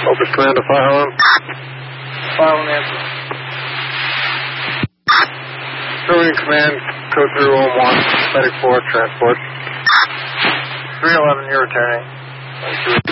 Opus Command to Fire Alarm. Fire alarm answer. Civilian Command, code 311, Medic 4, transport. 311, you're returning.